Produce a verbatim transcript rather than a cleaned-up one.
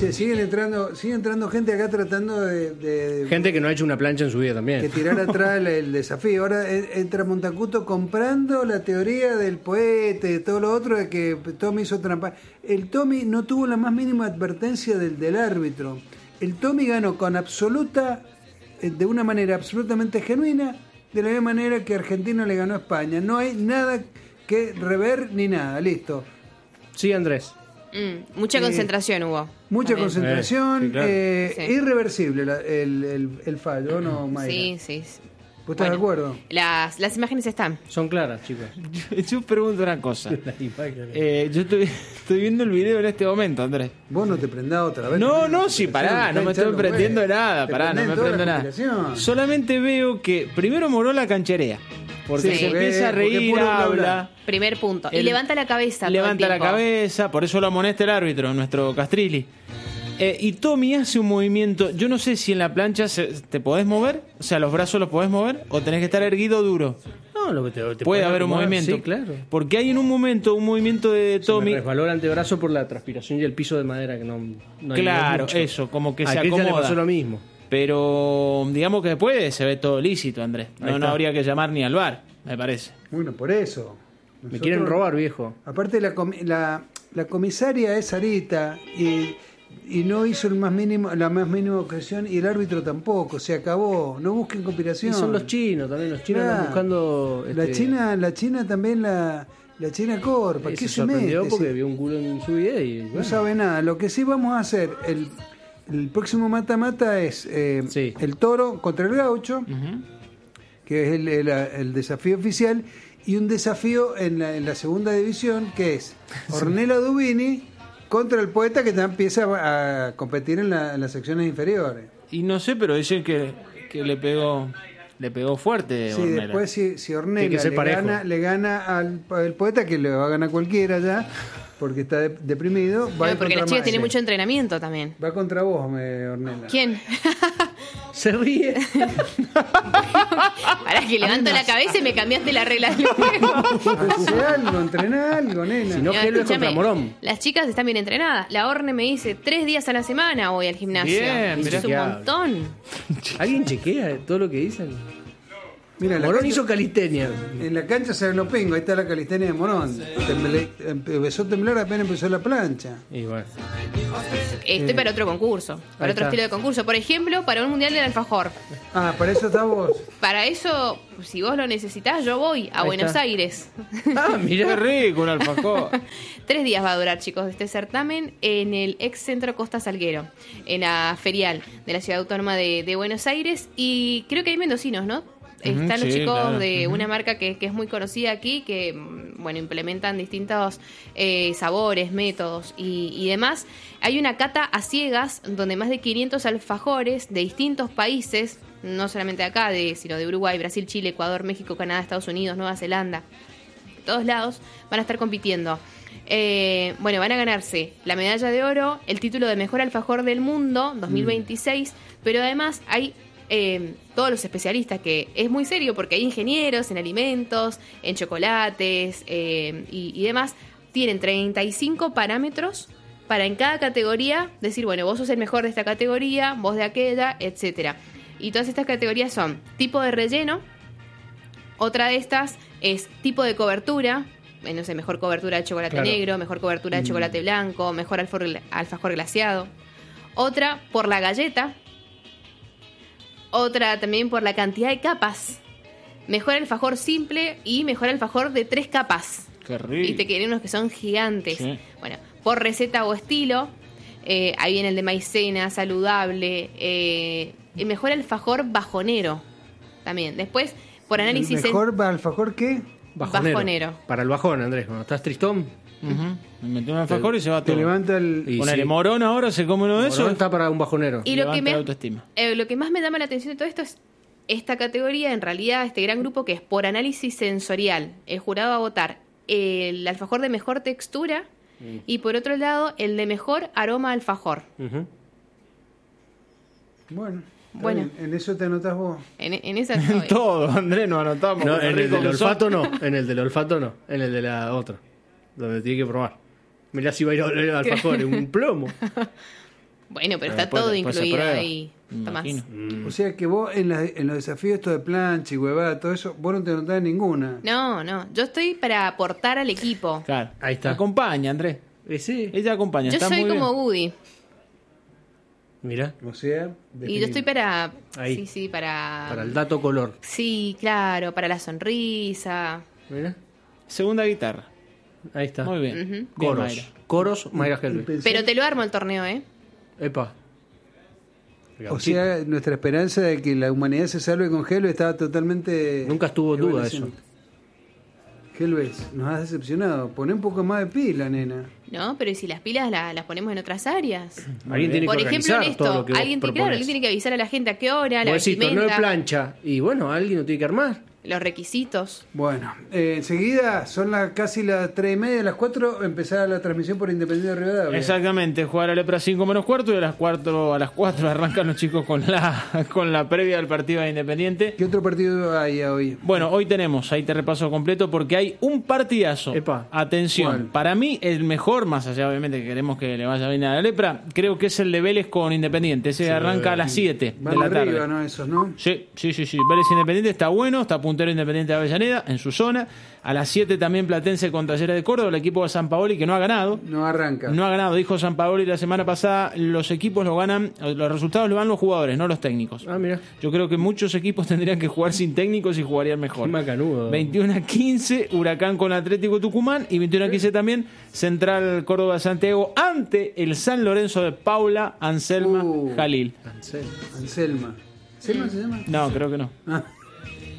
Che, siguen entrando, sigue entrando gente acá tratando de, de gente que no ha hecho una plancha en su vida también. Que tirar atrás el, el desafío. Ahora entra Montacuto comprando la teoría del poeta y de todo lo otro de que Tommy hizo trampa. El Tommy no tuvo la más mínima advertencia del, del árbitro. El Tommy ganó con absoluta, de una manera absolutamente genuina, de la misma manera que Argentina le ganó a España. No hay nada que rever ni nada. Listo. Sí, Andrés. Mm, mucha eh, concentración hubo. Mucha también. concentración. Eh, sí, claro. eh, Sí. Irreversible la, el, el, el fallo, ¿no, Mayra? Sí, sí. sí. ¿Vos estás Bueno, de acuerdo? Las, las imágenes están. Son claras, chicos. Yo, yo pregunto una cosa. Las imágenes. Eh, yo estoy, estoy viendo el video en este momento, Andrés. Vos no te prendás otra vez. No, Tenés no, una sí, compilación, pará, no me está estoy hinchando prendiendo huevos. nada, Te pará, no prendés me toda prendo la nada. compilación. Solamente veo que primero Morola cancherea. Porque Sí. se empieza a Porque reír, puro bla, habla. bla. Primer punto. Y El- levanta la cabeza. todo el Levanta la tiempo. cabeza, por eso lo amonesta el árbitro, nuestro Castrilli. Eh, y Tommy hace un movimiento, yo no sé si en la plancha se- te podés mover, o sea, los brazos los podés mover, o tenés que estar erguido duro. No, lo que te, te Puede podés haber un acomodar, movimiento. Sí, claro. Porque hay en un momento, un movimiento de Se Tommy. me resbaló el antebrazo por la transpiración y el piso de madera que no, no ayudó Claro, mucho. eso, como que A se Cristian le acomoda. pasó lo mismo. Pero digamos que después se ve todo lícito, Andrés. Ahí No, no está. habría que llamar ni al bar, me parece. Bueno, por eso. Me Nosotros- quieren robar, viejo. Aparte la, comi- la, la comisaria es Sarita y, y no hizo el más mínimo, la más mínima ocasión y el árbitro tampoco, se acabó. No busquen Y conspiración. son los chinos también, los chinos Claro. andan buscando... La este, China, la China también la, la China Corpa. eh, ¿Qué se se mete? sorprendió porque Si vio un culo en su video y... no bueno. sabe nada. Lo que sí vamos a hacer, el, el próximo mata-mata es eh, Sí. el Toro contra el Gaucho, que es el, el- el desafío oficial, y un desafío en la, en la segunda división, que es Ornella Dubini contra el Poeta, que ya empieza a competir en, la- en las secciones inferiores. Y no sé, pero dicen que, que le pegó le pegó fuerte Sí, Ornella. después si, si Tiene Ornella que ser le parejo. gana, le gana al, al Poeta, que le va a ganar cualquiera ya, porque está de- deprimido, va No, porque contra las chicas Ma- tienen sí. mucho entrenamiento también. Va contra vos, me, Ornella. ¿Quién? Se ríe. Para que levanto la cabeza y me cambiaste la regla del juego. Hace algo, entrená algo, nena. Si no, Mira, Gelo es escúchame, contra Morón. Las chicas están bien entrenadas. La Orne me dice tres días a la semana voy al gimnasio. Bien, Eso mirá es un que montón. ¿Alguien chequea todo lo que dicen? Mira, la Morón cancha- hizo calistenia. en la cancha se lo pingo, ahí está la calistenia de Morón. Temble- empezó a temblar apenas empezó la plancha. Y bueno. Estoy para otro concurso, para Ahí otro está. estilo de concurso. Por ejemplo, para un mundial del alfajor. Ah, para eso está vos. Para eso, si vos lo necesitas, yo voy a Ahí Buenos está. Aires. Ah, Qué mira. rico un alfajor. Tres días va a durar, chicos, este certamen en el ex centro Costa Salguero, en la ferial de la ciudad autónoma de, de Buenos Aires. Y creo que hay mendocinos, ¿no? Ujú, Están los sí, chicos claro. de Ujú. una marca que, que es muy conocida aquí, que mm, bueno, implementan distintos eh, sabores, métodos y, y demás. Hay una cata a ciegas donde más de quinientos alfajores de distintos países, no solamente de acá, de, sino de Uruguay, Brasil, Chile, Ecuador, México, Canadá, Estados Unidos, Nueva Zelanda, todos lados, van a estar compitiendo. Eh, bueno, van a ganarse la medalla de oro, el título de mejor alfajor del mundo dos mil veintiséis, pero además hay eh, todos los especialistas, que es muy serio porque hay ingenieros en alimentos, en chocolates eh, y, y demás. Tienen treinta y cinco parámetros para en cada categoría decir, bueno, vos sos el mejor de esta categoría, vos de aquella, etcétera. Y todas estas categorías son tipo de relleno, otra de estas es tipo de cobertura, eh, no sé, mejor cobertura de chocolate Claro. negro, mejor cobertura de chocolate blanco, mejor alfor- alfajor glaseado. Otra por la galleta. Otra también por la cantidad de capas. Mejor alfajor simple y mejor alfajor de tres capas. Qué rico. Y te quieren unos que son gigantes. Sí. Bueno, por receta o estilo, eh, ahí viene el de maicena, saludable. Eh, el mejor alfajor bajonero también. Después, por análisis... ¿El mejor alfajor qué? Bajonero. Bajonero. Para el bajón, Andrés. Cuando estás tristón, Ujú. Me metió un alfajor y se va Te todo. levanta el... Y Ponele sí. Morón ahora, se come uno de Morón esos. está para un bajonero. Y lo que, Levanta me, la autoestima. eh, lo que más me llama la atención de todo esto es esta categoría, en realidad, este gran grupo que es por análisis sensorial. El jurado va a votar el alfajor de mejor textura y por otro lado el de mejor aroma alfajor. Ujú. Bueno, está Bueno. bien. En eso te anotás vos. En, en esa En todo, Andrés, nos anotamos. No, Qué en el rico del que son. olfato no. En el del olfato no. En el de la otra. Donde tiene que probar. Mirá si va a ir a oler el alfajor. Un plomo. Bueno, pero Pero está después- todo después se incluido prueba, ahí, me Tomás. imagino. O sea que vos en, la- en los desafíos estos de plancha y huevada, todo eso, vos no te notás ninguna. No, no, yo estoy para aportar al equipo. Claro. Ahí está. Acompaña, Andrés. Eh, sí, Ella acompaña. Yo está soy muy como bien. Woody. mira, O sea, Y yo estoy para... Ahí. Sí, sí, para... para el dato color. Sí, claro, para la sonrisa. Mira, Segunda guitarra. ahí está. Muy bien. Ujú. Bien, Coros. Mayra. Coros, Mayra Helve. Pensé- Pero te lo armo el torneo, ¿eh? Epa. O sea, nuestra esperanza de que la humanidad se salve con Helves estaba totalmente... Nunca estuvo en duda evanescente. Helves, nos has decepcionado. Poné un poco más de pila, nena. No, pero ¿y si las pilas la- las ponemos en otras áreas? Alguien tiene Por que ejemplo, en organizar todo esto, lo que vos alguien, te- claro, propones. alguien tiene que avisar a la gente a qué hora, la Vos decís, torneo de vestimenta, plancha. Y bueno, alguien lo tiene que armar. los requisitos. Bueno, eh, enseguida son las casi las tres y media, las cuatro, empezará la transmisión por Independiente de Rivadavia. Exactamente, jugar a Lepra cinco menos cuarto y a las cuatro, a las cuatro arrancan los chicos con la con la previa del partido de Independiente. ¿Qué otro partido hay hoy? Bueno, hoy tenemos, ahí te repaso completo porque hay un partidazo. Epa. Atención, ¿Cuál? para mí el mejor, más allá obviamente que queremos que le vaya bien a la Lepra, creo que es el de Vélez con Independiente. Ese arranca a las siete de Van la tarde. arriba, ¿no? Esos, ¿no? Sí, sí, sí, sí. Vélez Independiente está bueno, está puntero Independiente de Avellaneda en su zona. A las siete también Platense con Talleres de Córdoba, el equipo de San Paoli que no ha ganado. No arranca. No ha ganado, dijo San Paoli la semana pasada, los equipos lo ganan, los resultados los dan los jugadores, no los técnicos. Ah, mira. Yo creo que muchos equipos tendrían que jugar sin técnicos y jugarían mejor. Qué macanudo. veintiuno a quince, Huracán con Atlético Tucumán y veintiuno a quince también Central Córdoba Santiago ante el San Lorenzo de Paula Anselma Uh. Jalil. Anselma. ¿Anselma se llama? No, creo que no. Ah.